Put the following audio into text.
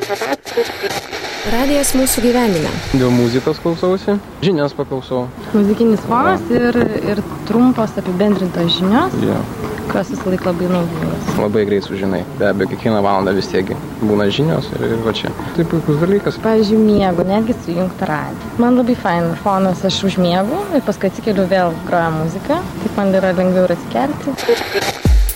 Radijas mūsų gyvenime. Dėl muzikos klausausi, žinias paklausau. Muzikinis fonas ir trumpos apibendrintos žinios, kurios visą laiką labai naudingos. Labai greit sužinai. Be abejo, kiekvieną valandą vis tiek būna žinios ir va čia. Tai puikus dalykas. Pavyzdžiui, miegu, netgi sujungti radiją. Man labai fain fonas, aš užmiegu ir paskui atsikeliu vėl groja muzika. Taip man yra lengviau ir atsikelti.